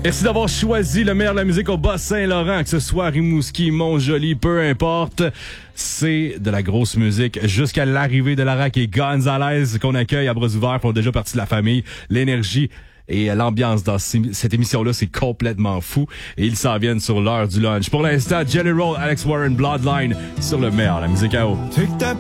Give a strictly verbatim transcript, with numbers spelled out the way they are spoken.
Merci d'avoir choisi le meilleur de la musique au Bas-Saint-Laurent, que ce soit Rimouski, Mont-Joli, peu importe. C'est de la grosse musique jusqu'à l'arrivée de Lara et Gonzalez qu'on accueille à bras ouverts, font déjà partie de la famille. L'énergie et l'ambiance dans cette émission-là, c'est complètement fou. Et ils s'en viennent sur l'heure du lunch. Pour l'instant, Jelly Roll, Alex Warren, Bloodline sur le meilleur, la musique à eau.